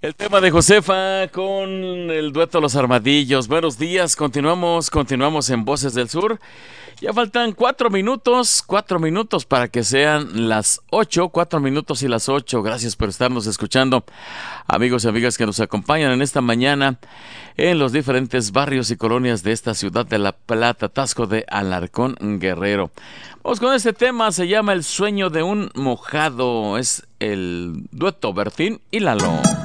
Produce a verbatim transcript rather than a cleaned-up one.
El tema de Josefa con el dueto Los Armadillos. Buenos días, continuamos, continuamos en Voces del Sur. Ya faltan cuatro minutos, cuatro minutos para que sean las ocho, cuatro minutos y las ocho. Gracias por estarnos escuchando, amigos y amigas que nos acompañan en esta mañana en los diferentes barrios y colonias de esta ciudad de La Plata, Taxco de Alarcón, Guerrero. Vamos con este tema, se llama El sueño de un mojado. Es el dueto Bertín y Lalo.